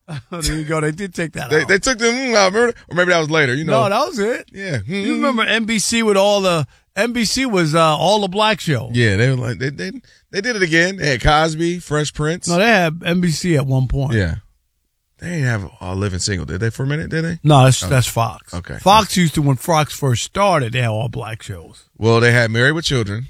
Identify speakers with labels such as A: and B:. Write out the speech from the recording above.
A: There you go. They did take that
B: They,
A: out.
B: they took the out, remember? Or maybe that was later. You know.
A: No, that was it.
B: Yeah.
A: You remember NBC with all the NBC was all the black show.
B: Yeah, they were like they did it again. They had Cosby, Fresh Prince.
A: No, they had NBC at one point.
B: Yeah. They didn't have All Living Single, did they, for a minute, did they?
A: No, that's Fox.
B: Okay.
A: Fox used to, when Fox first started, they had all black shows.
B: Well, they had Married with Children.